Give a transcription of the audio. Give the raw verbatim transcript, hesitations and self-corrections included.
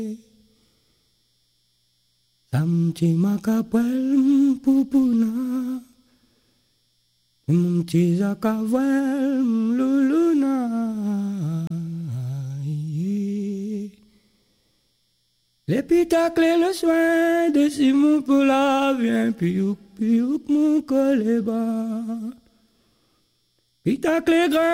Samti makapel pupuna, mti zakavel luluna. L'épitacle et le soin de Simon Poula vient piouk piouk mon collet bas. Pitacle grand.